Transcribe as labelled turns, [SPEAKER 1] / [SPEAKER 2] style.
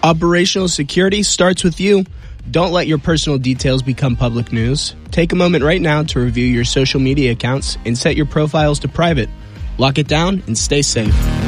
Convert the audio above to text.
[SPEAKER 1] Operational security starts with you. Don't let your personal details become public news. Take a moment right now to review your social media accounts and set your profiles to private. Lock it down and stay safe.